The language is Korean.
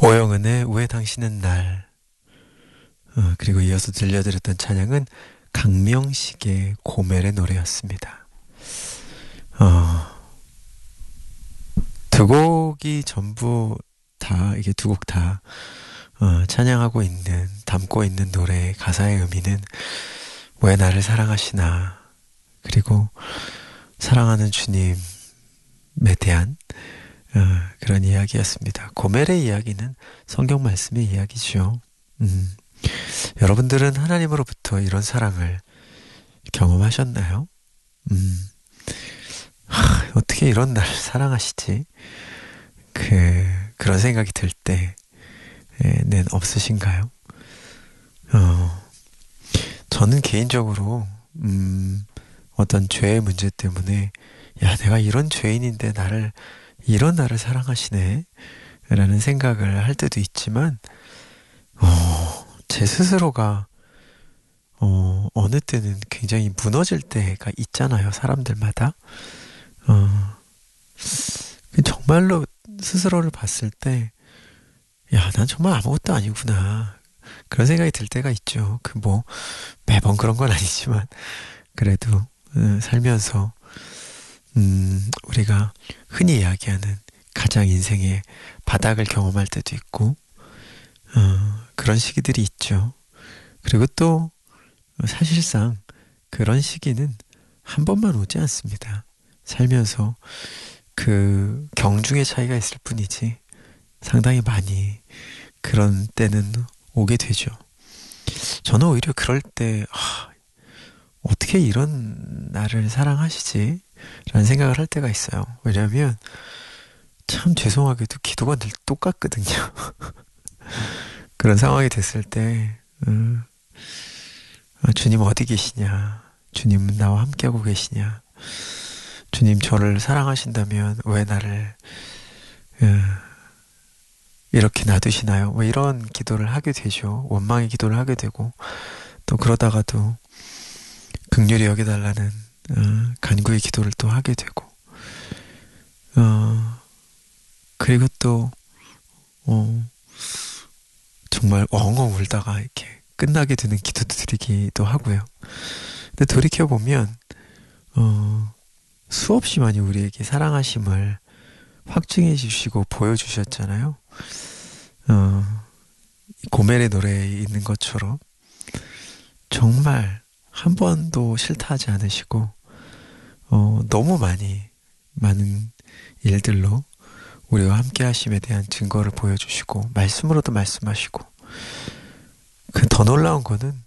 오영은의 왜 당신은 날, 그리고 이어서 들려드렸던 찬양은 강명식의 고멜의 노래였습니다. 어, 두 곡이 전부 다, 이게 두 곡 다, 찬양하고 있는, 담고 있는 노래의 가사의 의미는 왜 나를 사랑하시나, 그리고 사랑하는 주님에 대한 그런 이야기였습니다. 고멜의 이야기는 성경 말씀의 이야기죠. 여러분들은 하나님으로부터 이런 사랑을 경험하셨나요? 어떻게 이런 날 사랑하시지? 그런 생각이 들 때는 없으신가요? 저는 개인적으로, 어떤 죄의 문제 때문에, 야, 내가 이런 죄인인데 이런 나를 사랑하시네? 라는 생각을 할 때도 있지만, 제 스스로가, 어느 때는 굉장히 무너질 때가 있잖아요, 사람들마다. 정말로 스스로를 봤을 때, 야, 난 정말 아무것도 아니구나. 그런 생각이 들 때가 있죠. 매번 그런 건 아니지만, 그래도, 살면서, 우리가 흔히 이야기하는 가장 인생의 바닥을 경험할 때도 있고, 그런 시기들이 있죠. 그리고 또, 사실상 그런 시기는 한 번만 오지 않습니다. 살면서 경중의 차이가 있을 뿐이지 상당히 많이 그런 때는 오게 되죠. 저는 오히려 그럴 때 어떻게 이런 나를 사랑하시지? 라는 생각을 할 때가 있어요. 왜냐하면 참 죄송하게도 기도가 늘 똑같거든요. 그런 상황이 됐을 때 주님 어디 계시냐? 주님은 나와 함께하고 계시냐? 주님 저를 사랑하신다면 왜 나를 이렇게 놔두시나요? 뭐 이런 기도를 하게 되죠. 원망의 기도를 하게 되고 또 그러다가도 긍휼히 여겨달라는 간구의 기도를 또 하게 되고 그리고 또 정말 엉엉 울다가 이렇게 끝나게 되는 기도도 드리기도 하고요. 근데 돌이켜보면 수없이 많이 우리에게 사랑하심을 확증해 주시고 보여주셨잖아요. 고멜의 노래에 있는 것처럼 정말 한 번도 싫다 하지 않으시고 너무 많은 일들로 우리와 함께 하심에 대한 증거를 보여주시고 말씀으로도 말씀하시고 더 놀라운 거는